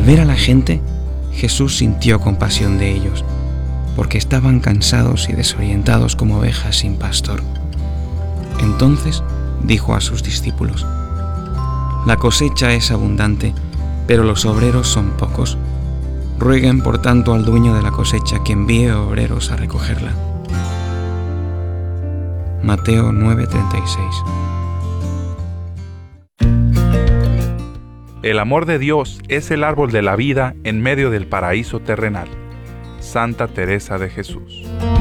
ver a la gente, Jesús sintió compasión de ellos, porque estaban cansados y desorientados como ovejas sin pastor. Entonces dijo a sus discípulos: «La cosecha es abundante, pero los obreros son pocos. Rueguen por tanto al dueño de la cosecha que envíe obreros a recogerla». Mateo 9:36. El amor de Dios es el árbol de la vida en medio del paraíso terrenal. Santa Teresa de Jesús.